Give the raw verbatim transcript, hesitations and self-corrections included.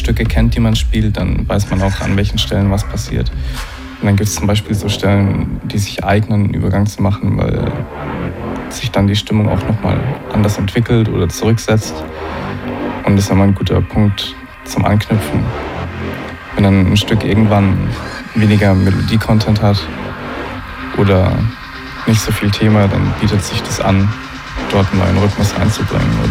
Stücke kennt, die man spielt, dann weiß man auch, an welchen Stellen was passiert. Und dann gibt es zum Beispiel so Stellen, die sich eignen, einen Übergang zu machen, weil sich dann die Stimmung auch nochmal anders entwickelt oder zurücksetzt. Und das ist immer ein guter Punkt zum Anknüpfen. Wenn dann ein Stück irgendwann weniger Melodie-Content hat oder nicht so viel Thema, dann bietet sich das an, dort einen neuen Rhythmus reinzubringen oder